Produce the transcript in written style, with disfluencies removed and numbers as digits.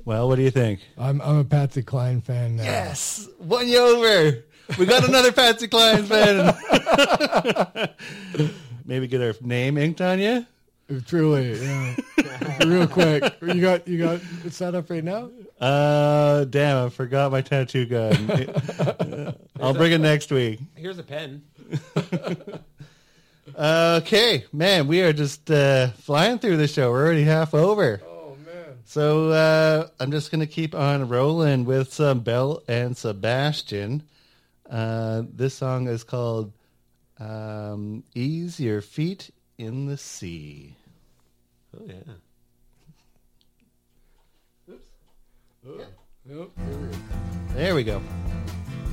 Well, what do you think? I'm a Patsy Cline fan now. Yes, won you over. We got another Patsy Cline fan. Maybe get our name inked on you. Truly, yeah. Real quick. You got it set up right now? Damn, I forgot my tattoo gun. I'll bring it next week. Here's a pen. Okay, man, we are just flying through the show. We're already half over. Oh, man. So I'm just going to keep on rolling with some Belle and Sebastian. This song is called Ease Your Feet in the Sea. Oh, yeah. Oops. Oh. Yeah. Nope. There we go.